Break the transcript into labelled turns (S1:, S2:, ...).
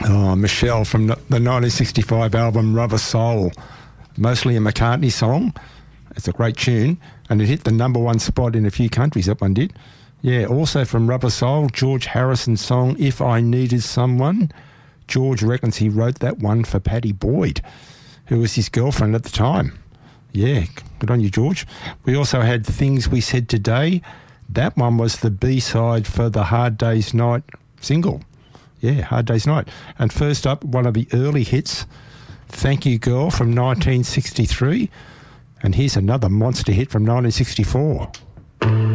S1: Oh, Michelle from the 1965 album Rubber Soul. Mostly a McCartney song. It's a great tune. And it hit the number one spot in a few countries, that one did. Yeah, also from Rubber Soul, George Harrison's song If I Needed Someone. George reckons he wrote that one for Pattie Boyd, who was his girlfriend at the time. Yeah, good on you, George. We also had Things We Said Today. That one was the B-side for the Hard Day's Night single. Yeah, Hard Day's Night. And first up, one of the early hits, Thank You Girl from 1963. And here's another monster hit from 1964.